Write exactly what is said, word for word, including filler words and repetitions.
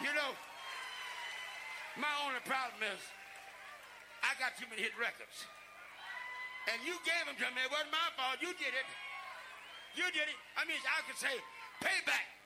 You know, my only problem is I got too many hit records. And you gave them to me. It wasn't my fault. You did it. You did it. I mean, I could say, payback.